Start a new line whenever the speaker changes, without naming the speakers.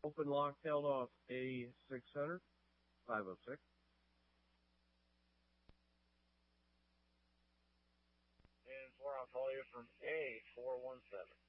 Open lock held off A600, 506.
And 4 on follow you from A417.